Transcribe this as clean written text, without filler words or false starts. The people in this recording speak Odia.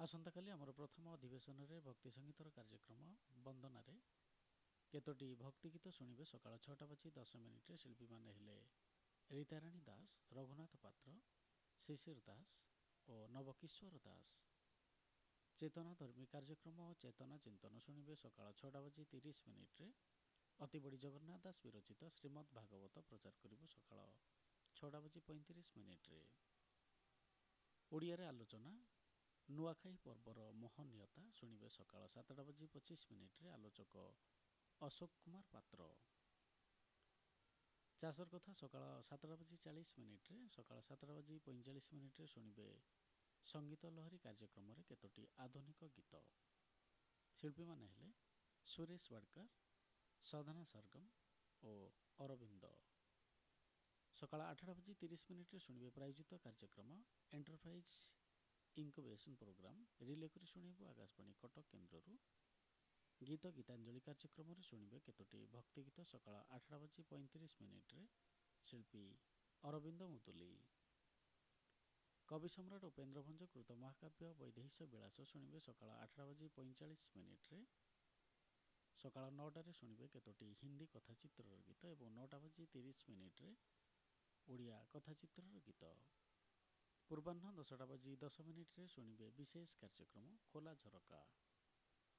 ଆସନ୍ତାକାଲି ଆମର ପ୍ରଥମ ଅଧିବେଶନରେ ଭକ୍ତି ସଙ୍ଗୀତର କାର୍ଯ୍ୟକ୍ରମ ବନ୍ଦନାରେ କେତୋଟି ଭକ୍ତି ଗୀତ ଶୁଣିବେ। ସକାଳ 6:10 ଶିଳ୍ପୀମାନେ ହେଲେ ରୀତାରାଣୀ ଦାସ, ରଘୁନାଥ ପାତ୍ର, ଶିଶିର ଦାସ ଓ ନବକିଶୋର ଦାସ। ଚେତନା ଧର୍ମୀ କାର୍ଯ୍ୟକ୍ରମ ଓ ଚେତନା ଚିନ୍ତନ ଶୁଣିବେ। ସକାଳ 6:30 ଅତିବଡ଼ି ଜଗନ୍ନାଥ ଦାସ ବିରଚିତ ଶ୍ରୀମଦ୍ ଭାଗବତ ପ୍ରଚାର କରିବ। ସକାଳ 6:35 ଓଡ଼ିଆରେ ଆଲୋଚନା ନୂଆଖାଇ ପର୍ବର ମହନୀୟତା ଶୁଣିବେ। ସକାଳ 7:25 ଆଲୋଚକ ଅଶୋକ କୁମାର ପାତ୍ର। ଚାଷର କଥା ସକାଳ 7:40 ସକାଳ 7:45 ଶୁଣିବେ ସଙ୍ଗୀତ ଲହରୀ କାର୍ଯ୍ୟକ୍ରମରେ କେତୋଟି ଆଧୁନିକ ଗୀତ। ଶିଳ୍ପୀମାନେ ହେଲେ ସୁରେଶ ବାଡ଼କର, ସାଧନା ସରଗମ ଓ ଅରବିନ୍ଦ। ସକାଳ 8:30 ଶୁଣିବେ ପ୍ରାୟୋଜିତ କାର୍ଯ୍ୟକ୍ରମ ଏଣ୍ଟରପ୍ରାଇଜ ଇନକ୍ୟୁବେସନ ପ୍ରୋଗ୍ରାମ ରିଲେ କରି ଶୁଣିବୁ ଆକାଶବାଣୀ କଟକ କେନ୍ଦ୍ରରୁ। ଗୀତ ଗୀତାଞ୍ଜଳି କାର୍ଯ୍ୟକ୍ରମରେ ଶୁଣିବେ କେତୋଟି ଭକ୍ତିଗୀତ। ସକାଳ 8:35 ଶିଳ୍ପୀ ଅରବିନ୍ଦ ମୁଦୁଲି। କବି ସମ୍ରାଟ ଉପେନ୍ଦ୍ର ଭଞ୍ଜ କୃତ ମହାକାବ୍ୟ ବୈଦେହୀଶ ବିଳାସ ଶୁଣିବେ। ସକାଳ 8:45 ସକାଳ 9ଟାରେ ଶୁଣିବେ କେତୋଟି ହିନ୍ଦୀ କଥାଚିତ୍ରର ଗୀତ ଏବଂ 9:30 ଓଡ଼ିଆ କଥାଚିତ୍ରର ଗୀତ। ପୂର୍ବାହ୍ନ 10:10 ଶୁଣିବେ ବିଶେଷ କାର୍ଯ୍ୟକ୍ରମ ଖୋଲା ଝରକା।